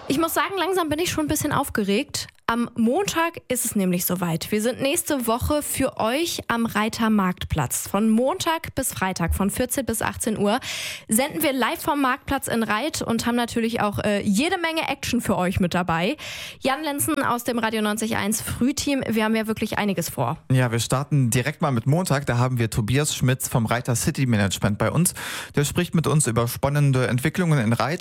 Ich muss sagen, langsam bin ich schon ein bisschen aufgeregt. Am Montag ist es nämlich soweit. Wir sind nächste Woche für euch am Reiter Marktplatz. Von Montag bis Freitag, von 14 bis 18 Uhr, senden wir live vom Marktplatz in Reit und haben natürlich auch jede Menge Action für euch mit dabei. Jan Lenzen aus dem Radio 90.1 Frühteam, wir haben ja wirklich einiges vor. Ja, wir starten direkt mal mit Montag. Da haben wir Tobias Schmitz vom Reiter City Management bei uns. Der spricht mit uns über spannende Entwicklungen in Reit.